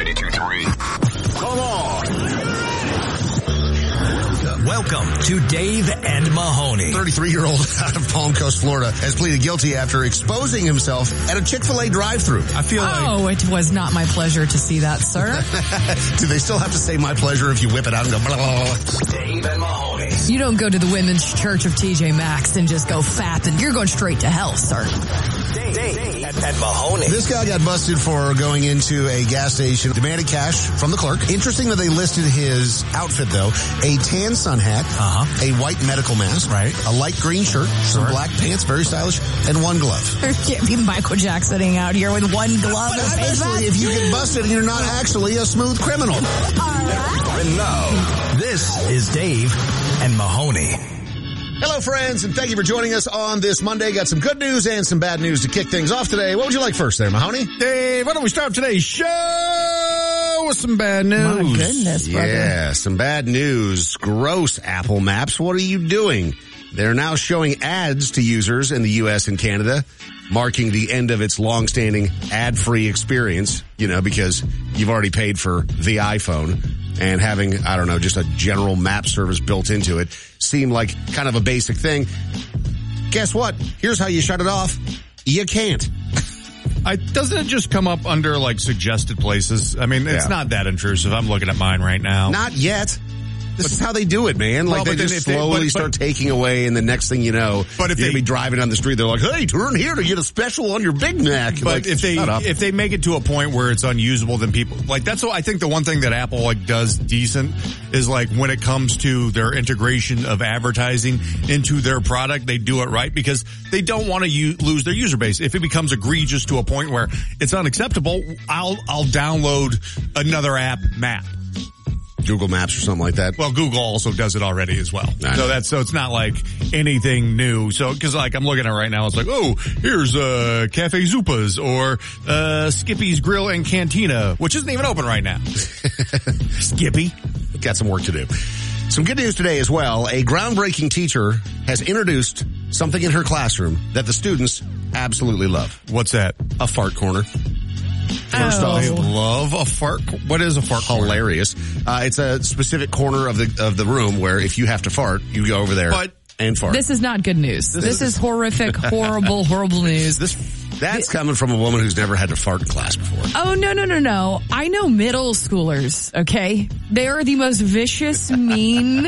92.3. Come on. Welcome to Dave and Mahoney. 33-year-old out of Palm Coast, Florida, has pleaded guilty after exposing himself at a Chick-fil-A drive-thru. I feel it was not my pleasure to see that, sir. Do they still have to say my pleasure if you whip it out and go blah, blah, blah? Dave and Mahoney. You don't go to the Women's Church of TJ Maxx and just go fat, and you're going straight to hell, sir. Dave and Mahoney. This guy got busted for going into a gas station, demanded cash from the clerk. Interesting that they listed his outfit, though. A tan sun hat, a white medical mask, a light green shirt, some black pants, very stylish, and one glove. There can't be Michael Jacksoning out here with one glove. But honestly, if you get busted and you're not actually a smooth criminal. And now, this is Dave and Mahoney. Hello, friends, and thank you for joining us on this Monday. Got some good news and some bad news to kick things off today. What would you like first there, Mahoney? Dave, why don't we start today's show with some bad news? My goodness, brother. Yeah, some bad news. Gross, Apple Maps. What are you doing? They're now showing ads to users in the U.S. and Canada, marking the end of its long-standing ad-free experience, because you've already paid for the iPhone. And having, just a general map service built into it seemed like kind of a basic thing. Guess what? Here's how you shut it off. You can't. Doesn't it just come up under, suggested places? I mean, it's not that intrusive. I'm looking at mine right now. Not yet. This is how they do it, man. They just slowly start taking away, and the next thing you know, you're going to be driving down the street. They're like, hey, turn here to get a special on your Big Mac. But if they make it to a point where it's unusable, then people, that's what I think the one thing that Apple, does decent is, when it comes to their integration of advertising into their product, they do it right because they don't want to lose their user base. If it becomes egregious to a point where it's unacceptable, I'll download another app, Map. Google Maps or something like that. Well, Google also does it already as well. So it's not like anything new. So, cause I'm looking at it right now, it's like, oh, here's, Cafe Zupas or, Skippy's Grill and Cantina, which isn't even open right now. Skippy. Got some work to do. Some good news today as well. A groundbreaking teacher has introduced something in her classroom that the students absolutely love. What's that? A fart corner. First off, I love a fart. What is a fart corner? Hilarious. It's a specific corner of the room where if you have to fart, you go over there and fart. This is not good news. This is horrific, horrible news. That's coming from a woman who's never had to fart in class before. Oh, no. I know middle schoolers, okay? They are the most vicious, mean,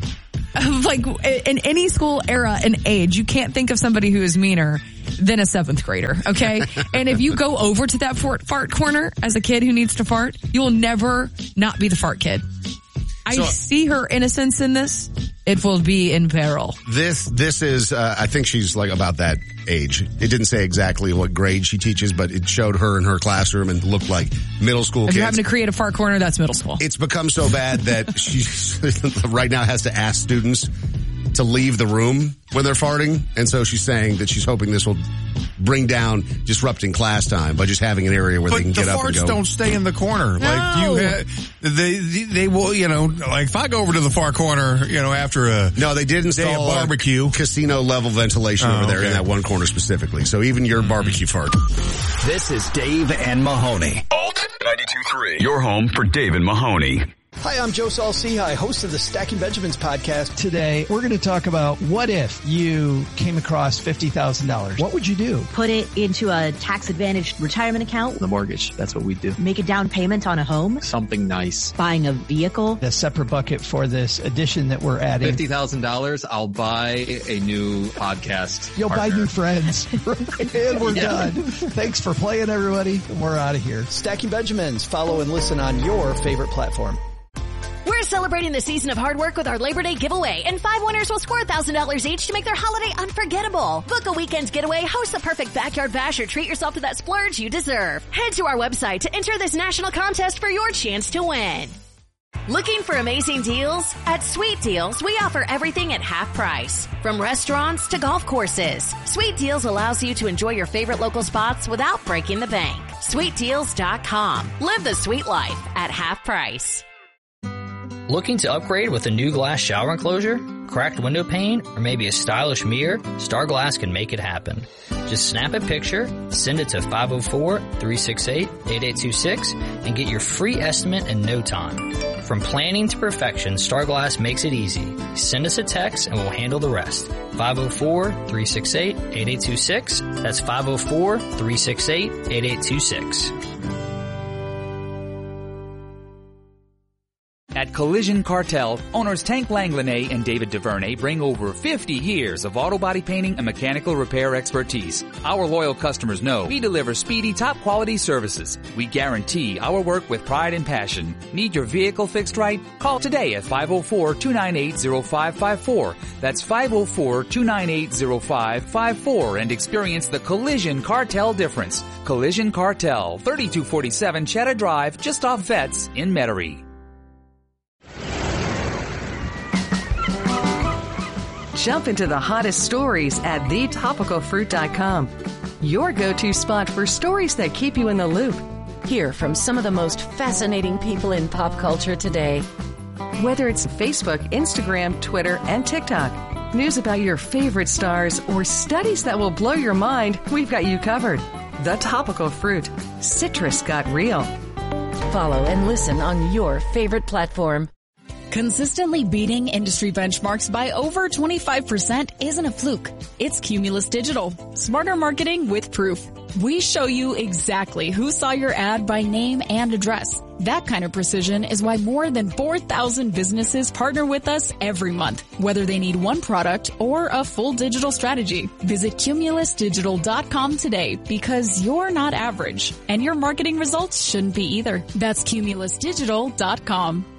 in any school era and age. You can't think of somebody who is meaner than a 7th grader, okay? And if you go over to that fart corner as a kid who needs to fart, you will never not be the fart kid. I see her innocence in this. It will be in peril. This is, I think she's about that age. It didn't say exactly what grade she teaches, but it showed her in her classroom and looked like middle school kids. If you're having to create a fart corner, that's middle school. It's become so bad that she right now has to ask students to leave the room when they're farting. And so she's saying that she's hoping this will bring down disrupting class time by just having an area where they can get up and go. But the farts don't stay in the corner. No. They will, if I go over to the far corner, after a No, they did install barbecue. Casino level ventilation over there in that one corner specifically. So even your barbecue fart. This is Dave and Mahoney. Alt 92.3. Your home for Dave and Mahoney. Hi, I'm Joe Saul-Sehy, host of the Stacking Benjamins podcast. Today, we're going to talk about what if you came across $50,000. What would you do? Put it into a tax-advantaged retirement account. The mortgage, that's what we do. Make a down payment on a home. Something nice. Buying a vehicle. A separate bucket for this addition that we're adding. $50,000, I'll buy a new podcast. You'll partner. buy new friends. And we're done. Thanks for playing, everybody. And we're out of here. Stacking Benjamins. Follow and listen on your favorite platform. We're celebrating the season of hard work with our Labor Day giveaway, and 5 winners will score $1,000 each to make their holiday unforgettable. Book a weekend getaway, host the perfect backyard bash, or treat yourself to that splurge you deserve. Head to our website to enter this national contest for your chance to win. Looking for amazing deals? At Sweet Deals, we offer everything at half price. From restaurants to golf courses, Sweet Deals allows you to enjoy your favorite local spots without breaking the bank. SweetDeals.com. Live the sweet life at half price. Looking to upgrade with a new glass shower enclosure, cracked window pane, or maybe a stylish mirror? Star Glass can make it happen. Just snap a picture, send it to 504-368-8826, and get your free estimate in no time. From planning to perfection, Star Glass makes it easy. Send us a text and we'll handle the rest. 504-368-8826. That's 504-368-8826. At Collision Cartel, owners Tank Langlanay and David DuVernay bring over 50 years of auto body painting and mechanical repair expertise. Our loyal customers know we deliver speedy, top-quality services. We guarantee our work with pride and passion. Need your vehicle fixed right? Call today at 504-298-0554. That's 504-298-0554 and experience the Collision Cartel difference. Collision Cartel, 3247 Cheddar Drive, just off Vets in Metairie. Jump into the hottest stories at thetopicalfruit.com. Your go-to spot for stories that keep you in the loop. Hear from some of the most fascinating people in pop culture today. Whether it's Facebook, Instagram, Twitter, and TikTok, news about your favorite stars, or studies that will blow your mind, we've got you covered. The Topical Fruit. Citrus got real. Follow and listen on your favorite platform. Consistently beating industry benchmarks by over 25% isn't a fluke. It's Cumulus Digital. Smarter marketing with proof. We show you exactly who saw your ad by name and address. That kind of precision is why more than 4,000 businesses partner with us every month, whether they need one product or a full digital strategy. Visit cumulusdigital.com today because you're not average and your marketing results shouldn't be either. That's cumulusdigital.com.